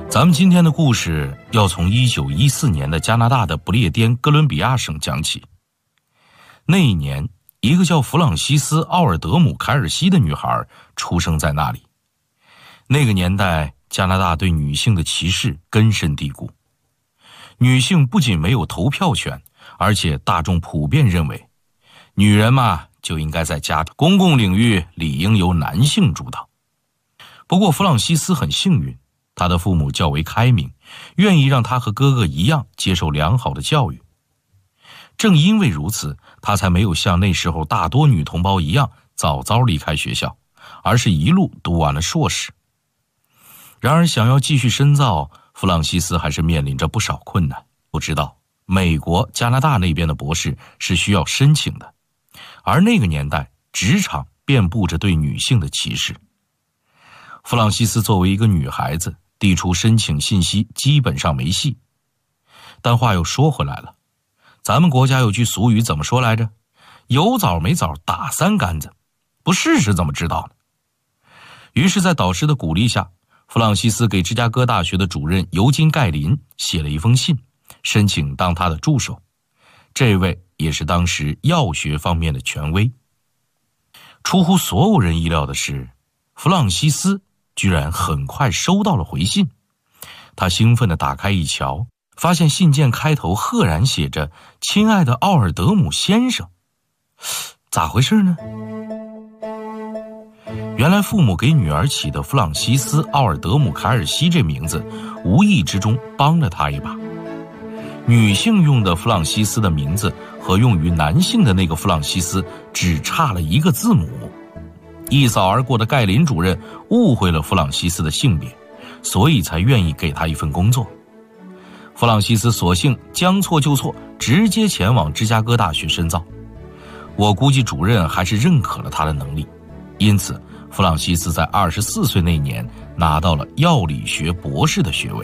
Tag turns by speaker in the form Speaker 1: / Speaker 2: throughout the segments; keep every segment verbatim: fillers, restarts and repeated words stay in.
Speaker 1: 咱们今天的故事要从一九一四年的加拿大的不列颠哥伦比亚省讲起。那一年，一个叫弗朗西斯·奥尔德姆·凯尔西的女孩出生在那里。那个年代，加拿大对女性的歧视根深蒂固。女性不仅没有投票权，而且大众普遍认为，女人嘛就应该在家公共领域理应由男性主导。不过弗朗西斯很幸运，他的父母较为开明，愿意让他和哥哥一样接受良好的教育。正因为如此，他才没有像那时候大多女同胞一样早早离开学校，而是一路读完了硕士。然而想要继续深造，弗朗西斯还是面临着不少困难。不知道美国、加拿大那边的博士是需要申请的，而那个年代职场遍布着对女性的歧视。弗朗西斯作为一个女孩子，递出申请信息基本上没戏。但话又说回来了，咱们国家有句俗语怎么说来着？有枣没枣打三竿子，不试试怎么知道呢？于是在导师的鼓励下，弗朗西斯给芝加哥大学的主任尤金·盖林写了一封信，申请当他的助手。这位也是当时药学方面的权威。出乎所有人意料的是，弗朗西斯居然很快收到了回信。他兴奋地打开一瞧，发现信件开头赫然写着“亲爱的奥尔德姆先生”。咋回事呢？原来父母给女儿起的弗朗西斯·奥尔德姆·凯尔西这名字，无意之中帮了他一把。女性用的弗朗西斯的名字和用于男性的那个弗朗西斯只差了一个字母。一扫而过的盖林主任误会了弗朗西斯的性别，所以才愿意给他一份工作。弗朗西斯索性将错就错，直接前往芝加哥大学深造。我估计主任还是认可了他的能力，因此弗朗西斯在二十四岁那年拿到了药理学博士的学位。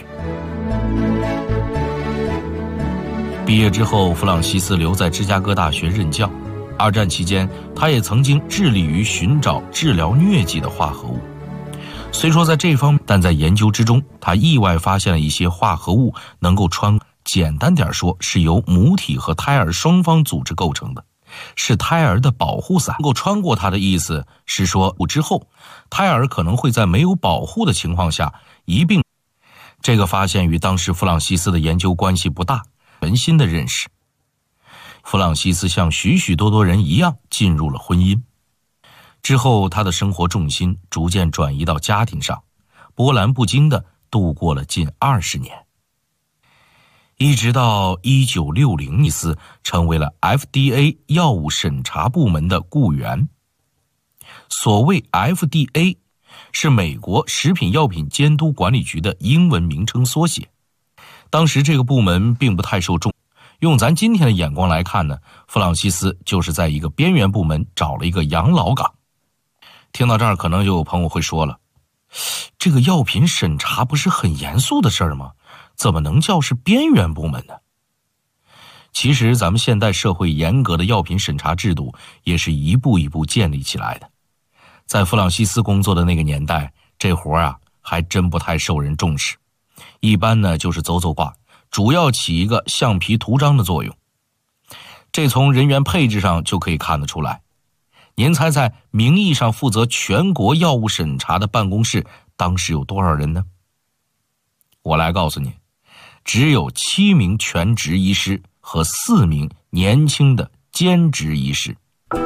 Speaker 1: 毕业之后，弗朗西斯留在芝加哥大学任教。二战期间，他也曾经致力于寻找治疗疟疾的化合物。虽说在这方面，但在研究之中，他意外发现了一些化合物能够穿，简单点说，是由母体和胎儿双方组织构成的，是胎儿的保护伞。能够穿过它的意思是说，之后胎儿可能会在没有保护的情况下一并。这个发现与当时弗朗西斯的研究关系不大，全新的认识。弗朗西斯像许许多多人一样进入了婚姻。之后他的生活重心逐渐转移到家庭上，波澜不惊地度过了近二十年。一直到一九六零年，斯成为了 F D A 药物审查部门的雇员。所谓 F D A 是美国食品药品监督管理局的英文名称缩写。当时这个部门并不太受重视，用咱今天的眼光来看呢，弗朗西斯就是在一个边缘部门找了一个养老岗。听到这儿，可能就有朋友会说了，这个药品审查不是很严肃的事儿吗？怎么能叫是边缘部门呢？其实咱们现代社会严格的药品审查制度也是一步一步建立起来的。在弗朗西斯工作的那个年代，这活啊还真不太受人重视，一般呢就是走走挂，主要起一个橡皮图章的作用。这从人员配置上就可以看得出来。您猜猜名义上负责全国药物审查的办公室当时有多少人呢？我来告诉您，只有七名全职医师和四名年轻的兼职医师。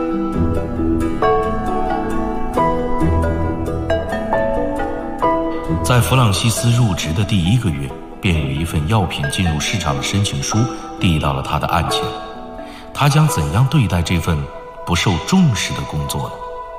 Speaker 1: 在弗朗西斯入职的第一个月，便有一份药品进入市场的申请书递到了他的案前。他将怎样对待这份不受重视的工作呢？